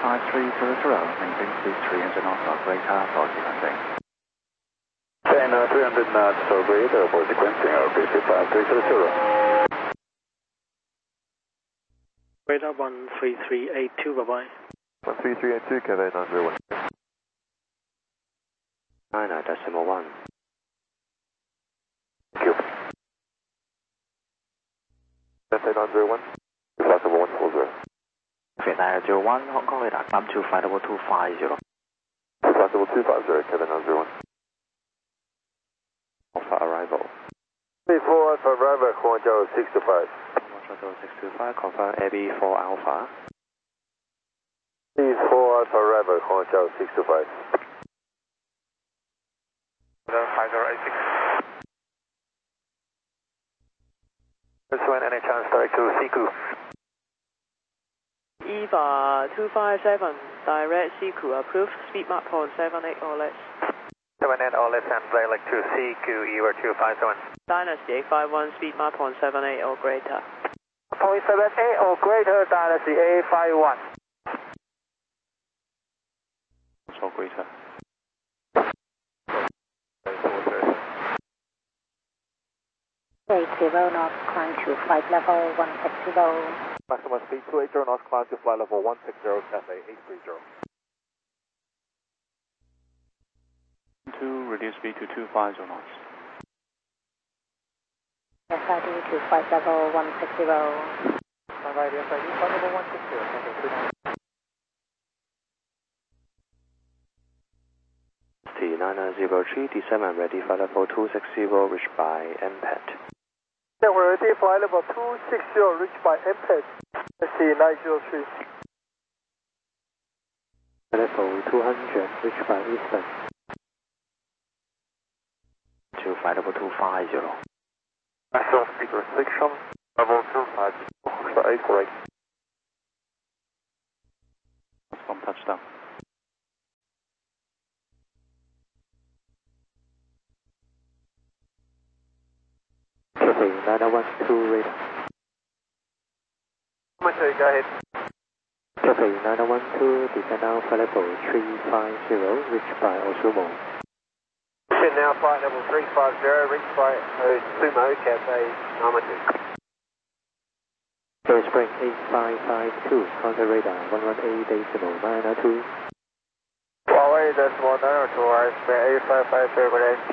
5300, maintain speed 300 knots of greater for sequencing. 10 300 knots or greater for sequencing RP 5300. Radar 13382, bye-bye. 13382, Cathay 901. 9.1. Thank you. Cathay 901, flight level 140. Cathay 901, Hong Kong radar, climb to flight level 250. Flight level 250, Cathay 901. Alpha arrival. 34 Alpha arrival, Guangzhou 625. 625, confirm AB 4 Alpha. 34 Alpha arrival, Guangzhou 625. 5086. This one, any chance direct to Siku? EVA 257, direct Siku, approved, speed mark 0.78 or less. 78 or less and direct to Siku, EVA 257. Dynasty 851, speed mark 0.78 or greater. 0.78 or greater, Dynasty A51. So greater. Eight 0 knots, climb to flight level 160. Maximum speed 280 knots, climb to flight level 160, Cathay 830. 2, reduce speed to 250 knots. SID to flight level 160. Right, SID, flight level 160, Cathay 903, descend and ready, flight level 260, reached by MPET. Yeah, we're ready, flight level 260, reached by MPET. SC 903. Level 200, reached by Eastern. To flight level 250. Maximum speed restriction, level 250, 8 correct. From touchdown. Cathay 912 radar. Go ahead. Cathay 912, descend now flight level 350, reached by Osumo. Now flight level 350, reached by Sumo, Cathay 912. Air Spring 8552, counter radar 118.992. Huawei decimal 902, Air Spring 8552, good day.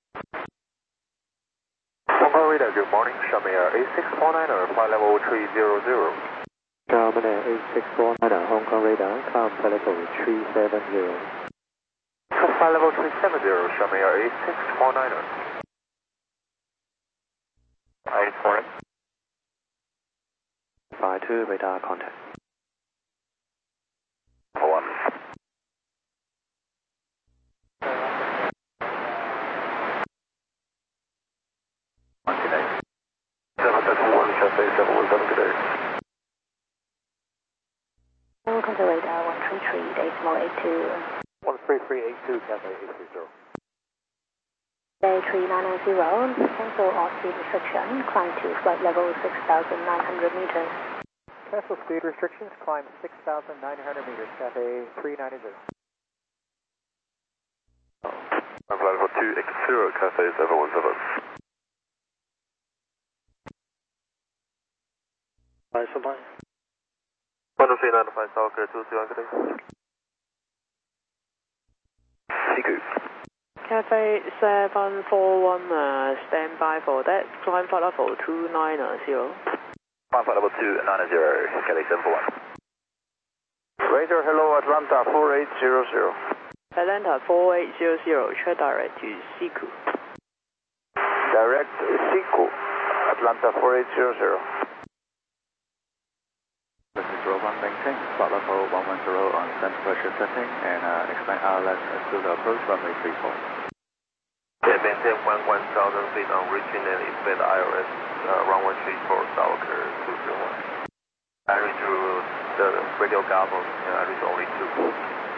Hong Kong radar, good morning, Xiaomi Air A649, flight level 300. Xiaomi Air A649, Hong Kong radar, climb flight level 370. Flight level 370, Xiaomi Air A649. 840. 52 radar contact. 1. Today. 731, Cathay 717 today. Counter radar 133.82. 13382, Cathay 830. Day 3990, cancel all speed restriction, climb to flight level 6,900 meters. Cancel speed restrictions, climb 6,900 meters, Cathay 390. Flight level 280, Cathay 717. Bye. 13995, South 231 today. Siku. Cathay 741, stand by for that, climb flight level 290. Flight level 290, Cathay 741. Radar, hello, Atlanta 4800. Atlanta 4800, check direct to Siku. Direct Siku, Atlanta 4800. This is 01, maintain flight level 110 on center pressure setting and expand RLS to the approach runway 34. Yeah, maintain 1,000 feet on reaching and expand ILS runway 34, South 201. I read through the radio garble, I read only 2.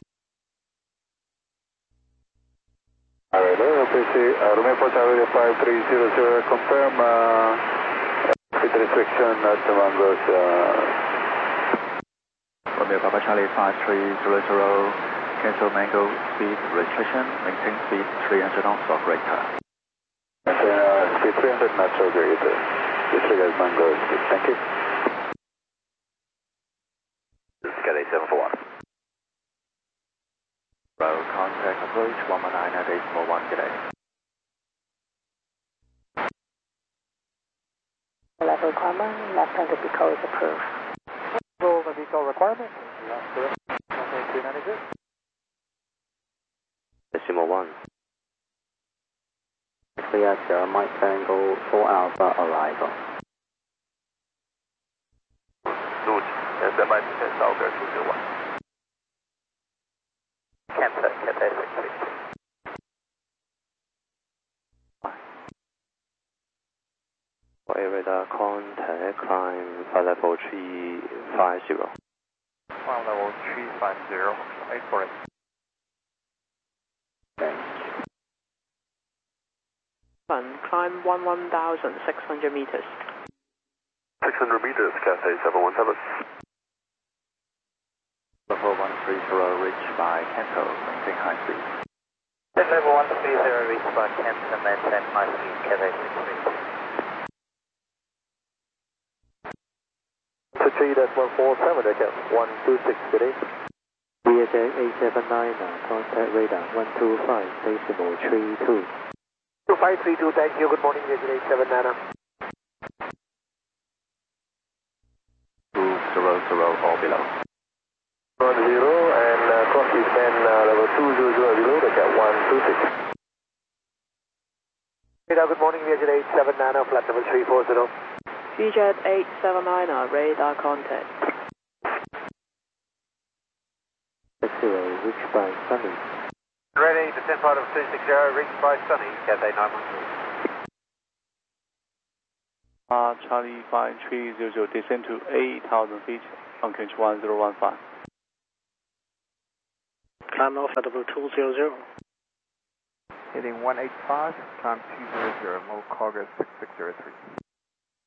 Alright, LPC, Romeo Tower 5300, confirm speed restriction at Mangos Romeo Papa Charlie 5300, cancel mango speed restriction, maintain speed 300 knots of radar. Speed 300 knots over either. Disregard mango speed, thank you. This is Cathay 741. Road contact approach 119 at 841 today. Level requirement, left hand Pico is approved. Roll the vehicle requirement. Last correct. Runway 396. Decimal 1. Clear Sierra Mike Tango 4 Alpha arrival. Route, standby descent SoundCloud 201. Cathay 660. Radar contact, climb 5 level 350. Climb level 350, wait for it. Climb 1,600 meters. 600 meters, Cathay 717. Level 130 reached by cancel, maintain high speed. Level 130 reached by cancel, maintain high speed, Cathay 660. 3-147, deck 126, good day. VHF 879, contact radar 125, decimal 32. 2532, thank you, good morning, VHF 879. 200 or below. 10 and cross descend level 200 below, deck 126. Good morning, VHF 879, flight level 340. VJet 879, radar contact. 60, reached by Sunny. Ready, descent part of 260, reached by Sunny, Cathay 913. Charlie 5300, descend to 8,000 feet, on range 1015. Climb off at level 200. Heading 185, climb 200, low cargo 6603.